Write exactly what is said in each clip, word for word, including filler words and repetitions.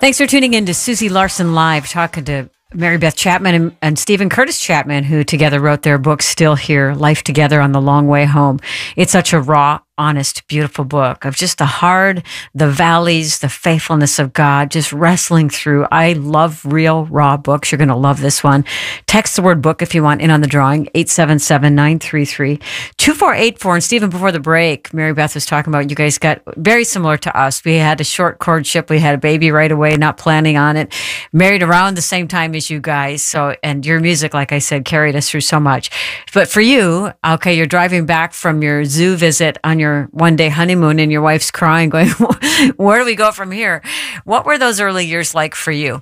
Thanks for tuning in to Susie Larson Live, talking to Mary Beth Chapman and, and Stephen Curtis Chapman, who together wrote their book, Still Here, Life Together on the Long Way Home. It's such a raw, honest, beautiful book of just the hard, the valleys, the faithfulness of God, just wrestling through. I love real, raw books. You're going to love this one. Text the word book if you want in on the drawing, eight seven seven, nine three three, two four eight four. And Stephen, before the break, Mary Beth was talking about you guys got very similar to us. We had a short courtship. We had a baby right away, not planning on it. Married around the same time as you guys. So, and your music, like I said, carried us through so much. But for you, okay, you're driving back from your zoo visit on your your one day honeymoon and your wife's crying going, where do we go from here? What were those early years like for you?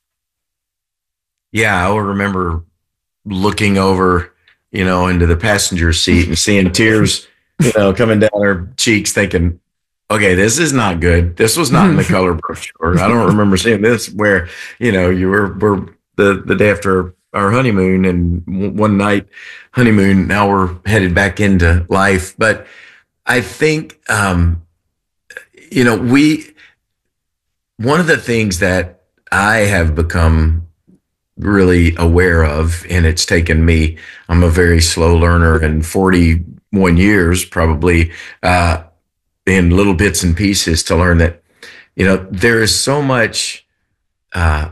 Yeah, I will remember looking over, you know, into the passenger seat and seeing tears, you know, coming down her cheeks thinking, okay, this is not good. This was not in the color brochure. I don't remember seeing this where, you know, you were, were the, the day after our honeymoon and one night honeymoon. Now we're headed back into life. But I think, um, you know, we, one of the things that I have become really aware of, and it's taken me, I'm a very slow learner, and forty-one years probably, uh, in little bits and pieces to learn that, you know, there is so much, uh,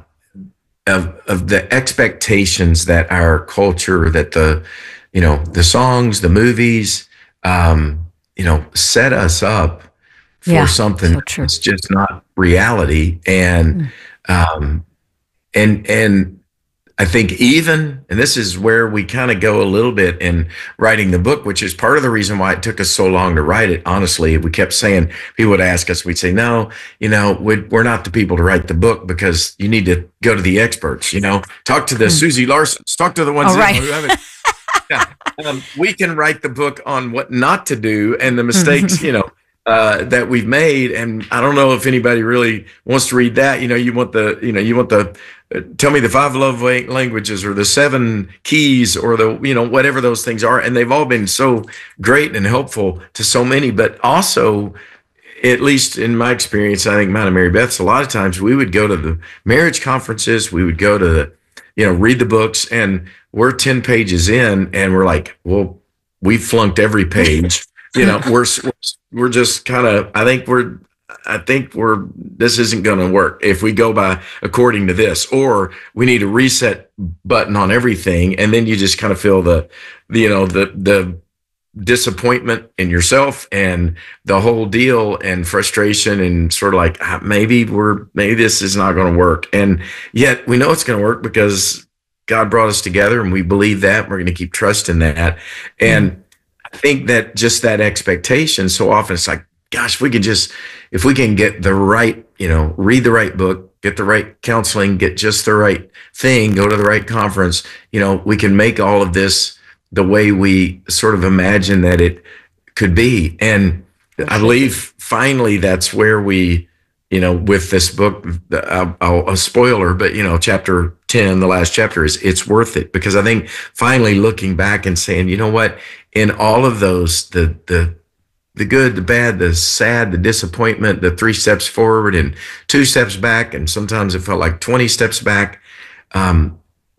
of, of the expectations that our culture, that the, you know, the songs, the movies, um, you know, set us up for yeah, something so that's just not reality. And, mm. um, and, and I think even, and this is where we kind of go a little bit in writing the book, which is part of the reason why it took us so long to write it. Honestly, we kept saying, people would ask us, we'd say, no, you know, we're not the people to write the book because you need to go to the experts, you know, talk to the mm. Susie Larsons, talk to the ones oh, right. who haven't. Yeah. Um, we can write the book on what not to do and the mistakes, you know, uh, that we've made. And I don't know if anybody really wants to read that. You know, you want the, you know, you want the, uh, tell me the five love languages or the seven keys or the, you know, whatever those things are. And they've all been so great and helpful to so many, but also, at least in my experience, I think mine and Mary Beth's, a lot of times we would go to the marriage conferences, we would go to the, you know, read the books, and we're ten pages in and we're like, well, we flunked every page. You know, we're, we're just kind of, I think we're, I think we're, this isn't going to work if we go by according to this, or we need a reset button on everything. And then you just kind of feel the, the you know, the, the disappointment in yourself and the whole deal, and frustration, and sort of like, maybe we're, maybe this is not going to work. And yet we know it's going to work because God brought us together and we believe that. We're going to keep trusting that. And mm. I think that just that expectation, so often it's like, gosh, if we can just, if we can get the right, you know, read the right book, get the right counseling, get just the right thing, go to the right conference, you know, we can make all of this the way we sort of imagine that it could be. And I believe finally that's where we, you know, with this book, I'll, I'll, a spoiler, but, you know, chapter ten, the last chapter, is it's worth it, because I think finally looking back and saying, you know what, in all of those, the, the, the good, the bad, the sad, the disappointment, the three steps forward and two steps back, and sometimes it felt like twenty steps back, um,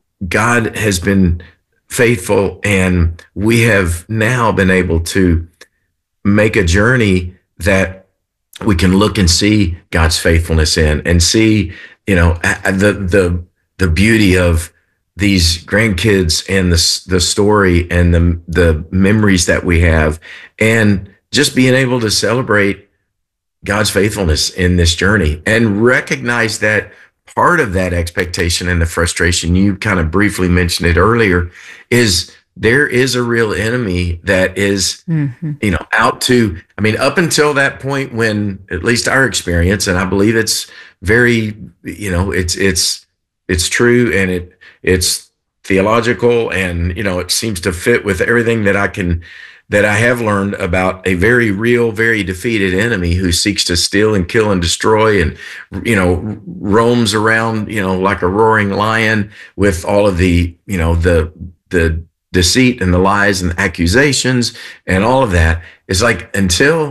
God has been faithful, and we have now been able to make a journey that we can look and see God's faithfulness in, and see, you know, the the the beauty of these grandkids and the the story and the the memories that we have, and just being able to celebrate God's faithfulness in this journey, and recognize that part of that expectation and the frustration, you kind of briefly mentioned it earlier, is there is a real enemy that is, mm-hmm. you know, out to, I mean, up until that point when, at least our experience, and I believe it's very, you know, it's, it's, it's true, and it, it's theological, and, you know, it seems to fit with everything that I can, that I have learned about a very real, very defeated enemy who seeks to steal and kill and destroy, and, you know, roams around, you know, like a roaring lion with all of the, you know, the, the deceit and the lies and the accusations and all of that. Is like, until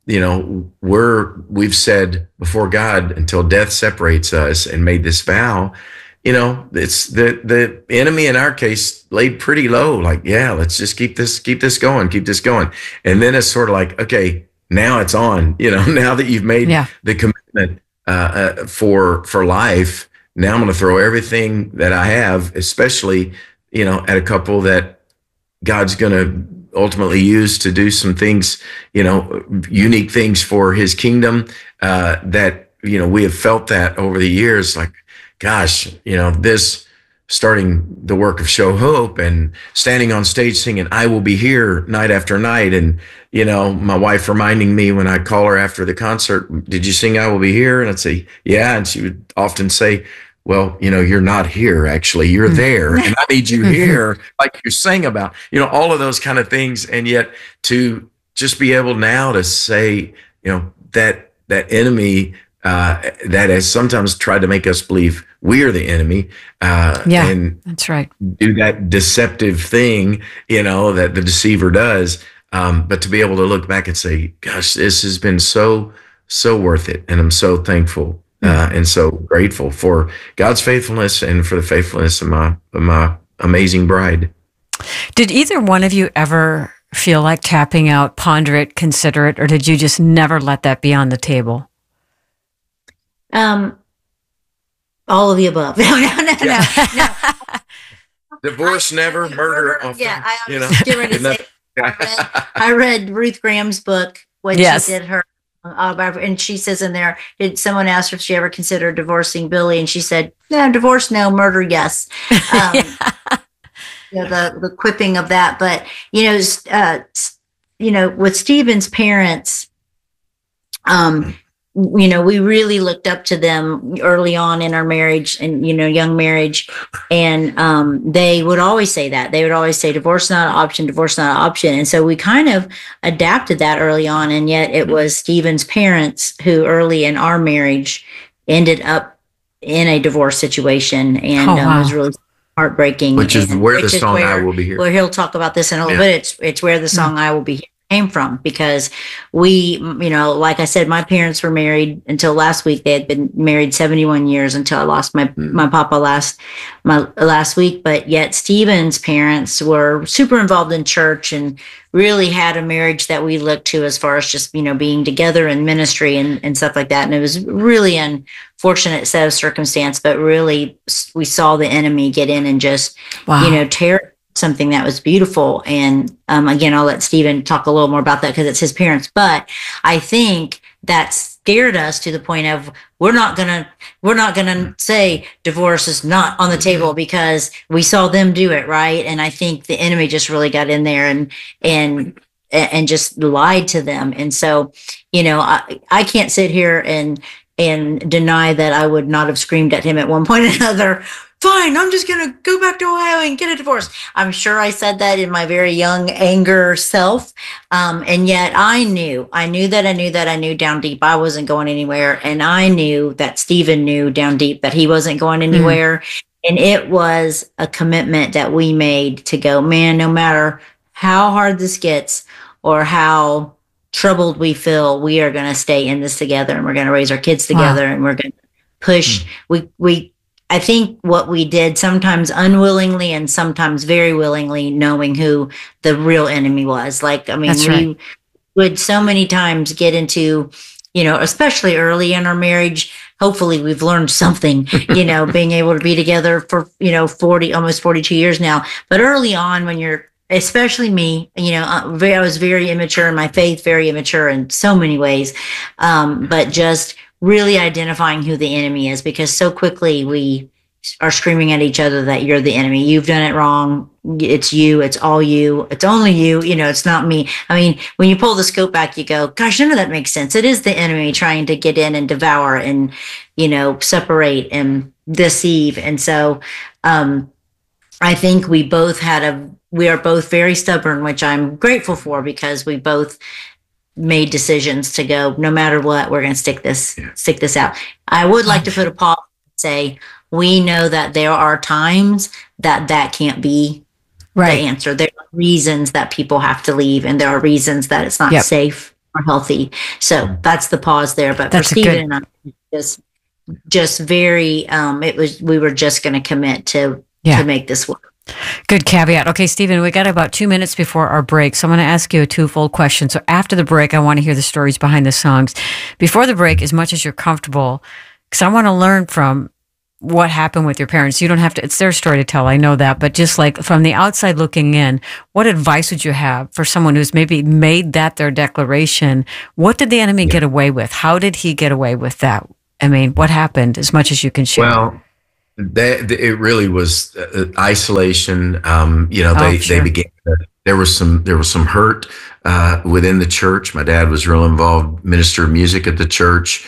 you know, we're, we've said before God until death separates us and made this vow, you know, it's the, the enemy in our case laid pretty low. Like, yeah, let's just keep this, keep this going, keep this going. And then it's sort of like, okay, now it's on, you know, now that you've made yeah. the commitment uh, uh, for, for life, now I'm going to throw everything that I have, especially, you know, at a couple that God's going to ultimately use to do some things, you know, unique things for his kingdom, uh, that, you know, we have felt that over the years, like, gosh, you know, this starting the work of Show Hope and standing on stage singing, I Will Be Here night after night. And, you know, my wife reminding me when I call her after the concert, did you sing I Will Be Here? And I'd say, yeah. And she would often say, well, you know, you're not here, actually, you're there, and I need you here, like you sang about, you know, all of those kind of things. And yet to just be able now to say, you know, that, that enemy, uh, that has sometimes tried to make us believe we are the enemy, uh, yeah, and that's right. do that deceptive thing, you know, that the deceiver does. Um, but to be able to look back and say, gosh, this has been so, so worth it. And I'm so thankful. Uh, and so grateful for God's faithfulness and for the faithfulness of my of my amazing bride. Did either one of you ever feel like tapping out, ponder it, consider it, or did you just never let that be on the table? Um, all of the above. No, no, no, yeah. no. no. Divorce never, murder often. Yeah, I was you know? getting ready to say. I read, I read Ruth Graham's book when yes. she did her. Uh, and she says in there, did someone ask her if she ever considered divorcing Billy? And she said, no, divorce, no, murder, yes. Um, yeah. You know, the, the quipping of that. But, you know, uh, you know, with Stephen's parents, um, you know, we really looked up to them early on in our marriage and, you know, young marriage. And um, they would always say that. They would always say, divorce not an option, divorce not an option. And so we kind of adapted that early on. And yet it was Stephen's parents who early in our marriage ended up in a divorce situation. And oh, wow. um, it was really heartbreaking. Which is and, where which the is song where, I Will Be Here. Well, he'll talk about this in a little yeah. bit. It's, it's where the song mm-hmm. I Will Be Here came from, because we, you know, like I said, my parents were married until last week. They had been married seventy-one years until I lost my, mm. my papa last, my last week. But yet Stephen's parents were super involved in church and really had a marriage that we looked to as far as just, you know, being together in ministry and, and stuff like that. And it was really unfortunate set of circumstance, but really we saw the enemy get in and just, wow. you know, tear something that was beautiful. And um, again, I'll let Stephen talk a little more about that because it's his parents. But I think that scared us to the point of we're not gonna we're not gonna say divorce is not on the table because we saw them do it, right? And I think the enemy just really got in there and and and just lied to them. And so, you know, I I can't sit here and and deny that I would not have screamed at him at one point or another. Fine, I'm just going to go back to Ohio and get a divorce. I'm sure I said that in my very young anger self. Um, and yet I knew, I knew that I knew that I knew down deep I wasn't going anywhere. And I knew that Stephen knew down deep that he wasn't going anywhere. Mm. And it was a commitment that we made to go, man, no matter how hard this gets or how troubled we feel, we are going to stay in this together and we're going to raise our kids together. Wow. And we're going to push. Mm. We, we, I think what we did sometimes unwillingly and sometimes very willingly, knowing who the real enemy was. Like, I mean, That's we right. would so many times get into, you know, especially early in our marriage, hopefully we've learned something, you know, being able to be together for, you know, forty, almost forty-two years now. But early on when you're, especially me, you know, I was very immature in my faith, very immature in so many ways. Um, but just really identifying who the enemy is, because so quickly we are screaming at each other that you're the enemy. You've done it wrong. It's you. It's all you. It's only you. You know, it's not me. I mean, when you pull the scope back, you go, gosh, none of that makes sense. It is the enemy trying to get in and devour and, you know, separate and deceive. And so um, I think we both had a, we are both very stubborn, which I'm grateful for, because we both made decisions to go, no matter what, we're going to stick this, yeah. stick this out. I would like to put a pause and say, we know that there are times that that can't be right. the answer. There are reasons that people have to leave, and there are reasons that it's not yep. safe more healthy. So that's the pause there. But That's for Stephen and I, just just very, um, it was we were just going to commit to Yeah. to make this work. Good caveat. Okay, Stephen, we got about two minutes before our break, so I'm going to ask you a twofold question. So after the break, I want to hear the stories behind the songs. Before the break, as much as you're comfortable, because I want to learn from what happened with your parents. You don't have to, it's their story to tell, I know that, but just like from the outside looking in, what advice would you have for someone who's maybe made that their declaration? What did the enemy yeah. get away with? How did he get away with that? I mean, what happened, as much as you can share? Well, That, it really was uh, isolation. Um, you know, they, oh, sure. they began, there was some, there was some hurt, uh, within the church. My dad was real involved, minister of music at the church,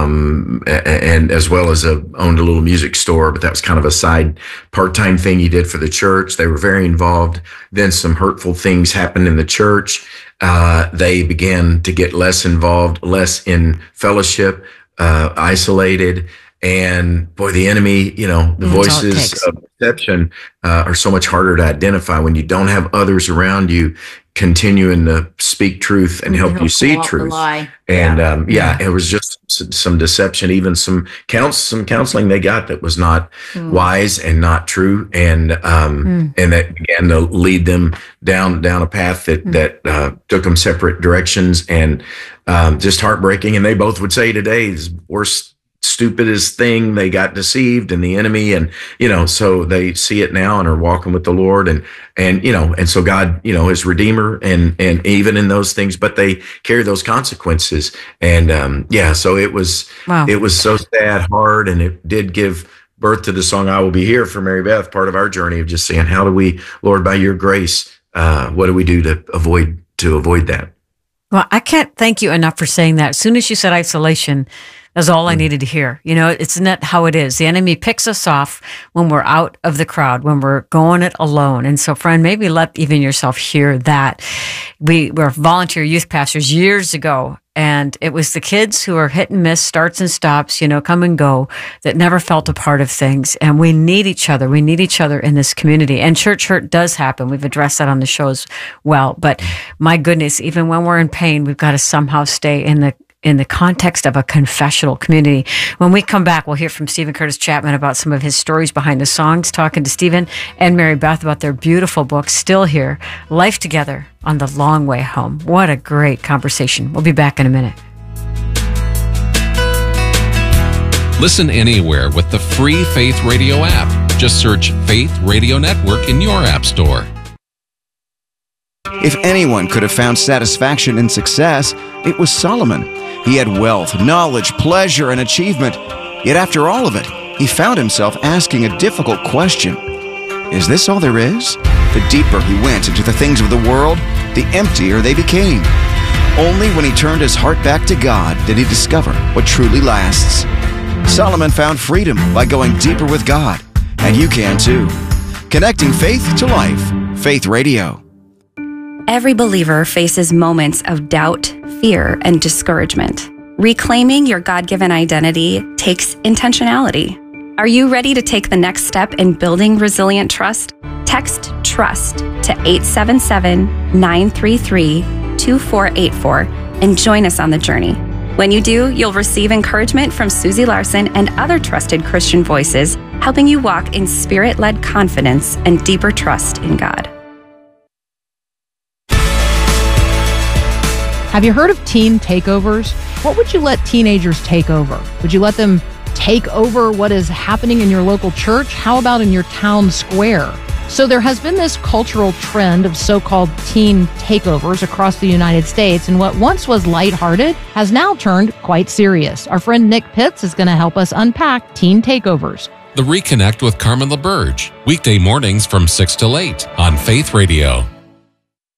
um, and as well as a, owned a little music store, but that was kind of a side part-time thing he did for the church. They were very involved. Then some hurtful things happened in the church. Uh, they began to get less involved, less in fellowship, uh, isolated. And boy, the enemy, you know, the That's voices of deception uh, are so much harder to identify when you don't have others around you continuing to speak truth and help you see truth. And um, yeah, yeah, it was just some deception, even some counsel, some counseling they got that was not mm. wise and not true, and um, mm. and that began to lead them down down a path that mm. that uh, took them separate directions, and um, just heartbreaking. And they both would say today is worst. Stupidest thing, they got deceived in the enemy, and you know, so they see it now and are walking with the Lord, and and you know, and so God, you know, is Redeemer, and and even in those things, but they carry those consequences, and um yeah, so it was wow. it was so sad, hard, and it did give birth to the song "I Will Be Here" for Mary Beth, part of our journey of just saying, how do we, Lord, by your grace, uh what do we do to avoid to avoid that? Well, I can't thank you enough for saying that. As soon as you said isolation, that's all I needed to hear. You know, it's not how it is. The enemy picks us off when we're out of the crowd, when we're going it alone. And so, friend, maybe let even yourself hear that. We were volunteer youth pastors years ago, and it was the kids who are hit and miss, starts and stops, you know, come and go, that never felt a part of things. And we need each other. We need each other in this community. And church hurt does happen. We've addressed that on the show as well. But my goodness, even when we're in pain, we've got to somehow stay in the in the context of a confessional community. When we come back, we'll hear from Steven Curtis Chapman about some of his stories behind the songs, talking to Stephen and Mary Beth about their beautiful book, Still Here, Life Together on the Long Way Home. What a great conversation. We'll be back in a minute. Listen anywhere with the free Faith Radio app. Just search Faith Radio Network in your app store. If anyone could have found satisfaction in success, it was Solomon. He had wealth, knowledge, pleasure, and achievement. Yet after all of it, he found himself asking a difficult question. Is this all there is? The deeper he went into the things of the world, the emptier they became. Only when he turned his heart back to God did he discover what truly lasts. Solomon found freedom by going deeper with God. And you can too. Connecting faith to life. Faith Radio. Every believer faces moments of doubt, fear, and discouragement. Reclaiming your God-given identity takes intentionality. Are you ready to take the next step in building resilient trust? Text TRUST to eight seven seven, nine three three, two four eight four and join us on the journey. When you do, you'll receive encouragement from Susie Larson and other trusted Christian voices, helping you walk in spirit-led confidence and deeper trust in God. Have you heard of teen takeovers? What would you let teenagers take over? Would you let them take over what is happening in your local church? How about in your town square? So there has been this cultural trend of so-called teen takeovers across the United States, and what once was lighthearted has now turned quite serious. Our friend Nick Pitts is going to help us unpack teen takeovers. The Reconnect with Carmen LaBerge, weekday mornings from six till eight on Faith Radio.